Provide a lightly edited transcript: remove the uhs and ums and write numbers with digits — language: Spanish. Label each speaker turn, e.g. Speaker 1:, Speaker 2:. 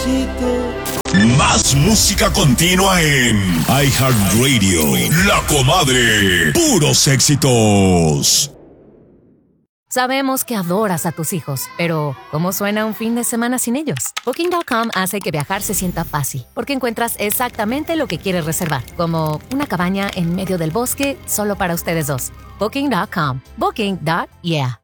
Speaker 1: Más música continua en iHeartRadio. La Comadre. Puros éxitos.
Speaker 2: Sabemos que adoras a tus hijos, pero ¿cómo suena un fin de semana sin ellos? Booking.com hace que viajar se sienta fácil, porque encuentras exactamente lo que quieres reservar, como una cabaña en medio del bosque solo para ustedes dos. Booking.com. Booking.yeah.